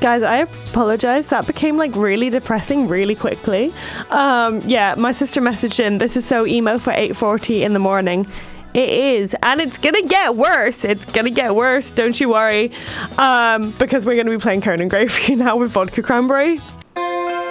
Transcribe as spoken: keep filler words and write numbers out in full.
Guys, I apologize. That became like really depressing really quickly. Um, yeah, my sister messaged in, this is so emo for eight forty in the morning. It is, and it's gonna get worse. It's gonna get worse, don't you worry. Um, because we're gonna be playing Conan Gray for you now with Vodka Cranberry.